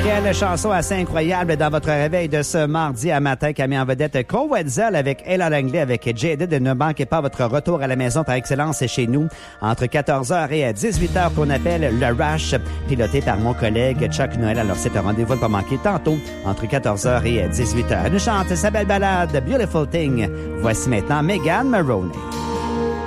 Quelle chanson assez incroyable dans votre réveil de ce mardi à matin qui a mis en vedette Cole Wetzel avec Ella Langley avec Jaded. Ne manquez pas votre retour à la maison par excellence chez nous entre 14h et 18h qu'on appelle le Rush, piloté par mon collègue Chuck Noël. Alors c'est un rendez-vous à ne pas manquer tantôt entre 14h et 18h. Elle nous chante sa belle balade Beautiful Thing. Voici maintenant Megan Maroney.